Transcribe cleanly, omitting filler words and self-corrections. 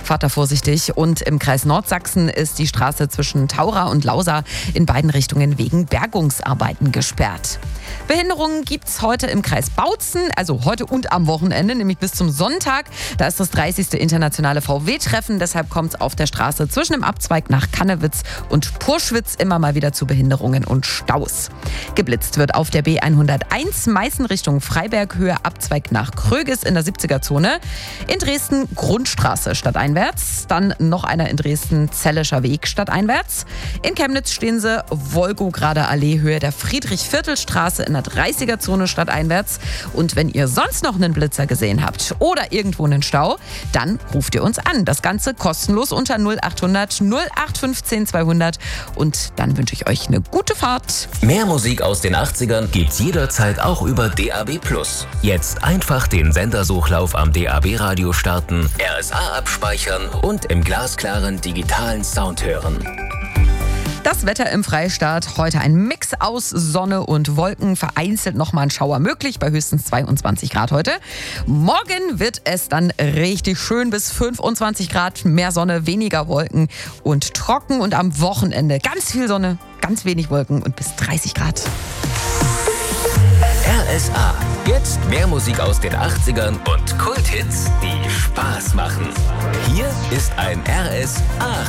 Fahrt da vorsichtig. Und im Kreis Nordsachsen ist die Straße zwischen Taura und Lausa in beiden Richtungen wegen Bergungsarbeiten gesperrt. Behinderungen gibt's heute im Kreis Bautzen, also heute und am Wochenende, nämlich bis zum Sonntag. Da ist das 30. internationale VW-Treffen, deshalb kommt es auf der Straße zwischen dem Abzweig nach Kannewitz und Purschwitz immer mal wieder zu Behinderungen und Staus. Geblitzt wird auf der B101 Meißen Richtung Freiberg, Höhe Abzweig nach Krögis in der 70er-Zone. In Dresden Grundstraße stadteinwärts, dann noch einer in Dresden Zellischer Weg stadteinwärts. In Chemnitz stehen sie Wolgograder Allee, Höhe der Friedrich-Viertel-Straße in der 30er-Zone stadteinwärts. Und wenn ihr sonst noch einen Blitzer gesehen habt oder irgendwo einen Stau, dann ruft ihr uns an. Das Ganze kostenlos unter 0800 0815 200 und dann wünsche ich euch eine gute Fahrt. Mehr Musik aus den 80ern gibt's jederzeit auch über DAB+. Jetzt einfach den Sendersuchlauf am DAB-Radio starten, RSA abspeichern und im glasklaren digitalen Sound hören. Das Wetter im Freistaat, heute ein Mix aus Sonne und Wolken, vereinzelt nochmal ein Schauer möglich, bei höchstens 22 Grad heute. Morgen wird es dann richtig schön bis 25 Grad, mehr Sonne, weniger Wolken und trocken und am Wochenende ganz viel Sonne, ganz wenig Wolken und bis 30 Grad. RSA, jetzt mehr Musik aus den 80ern und Kulthits, die Spaß machen. Hier ist ein RSA